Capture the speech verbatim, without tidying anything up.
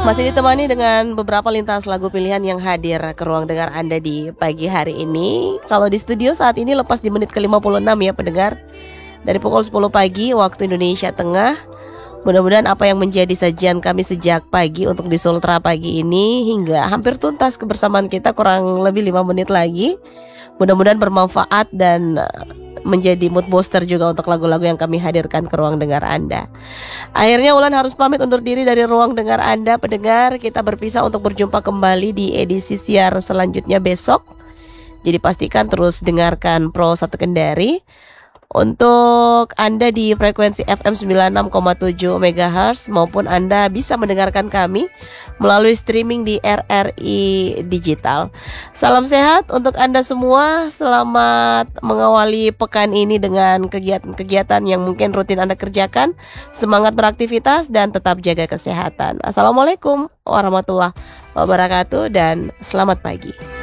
Masih ditemani dengan beberapa lintas lagu pilihan yang hadir ke ruang dengar Anda di pagi hari ini. Kalau di studio saat ini lepas di menit ke lima puluh enam ya pendengar. Dari pukul sepuluh pagi waktu Indonesia Tengah. Mudah-mudahan apa yang menjadi sajian kami sejak pagi untuk di Sultra pagi ini hingga hampir tuntas kebersamaan kita kurang lebih lima menit lagi. Mudah-mudahan bermanfaat dan menjadi mood booster juga untuk lagu-lagu yang kami hadirkan ke ruang dengar Anda. Akhirnya Ulan harus pamit undur diri dari ruang dengar Anda pendengar. Kita berpisah untuk berjumpa kembali di edisi siar selanjutnya besok. Jadi pastikan terus dengarkan Pro satu Kendari. Untuk Anda di frekuensi F M sembilan puluh enam koma tujuh megahertz maupun Anda bisa mendengarkan kami melalui streaming di R R I Digital. Salam sehat untuk Anda semua. Selamat mengawali pekan ini dengan kegiatan-kegiatan yang mungkin rutin Anda kerjakan. Semangat beraktivitas dan tetap jaga kesehatan. Assalamualaikum warahmatullahi wabarakatuh dan selamat pagi.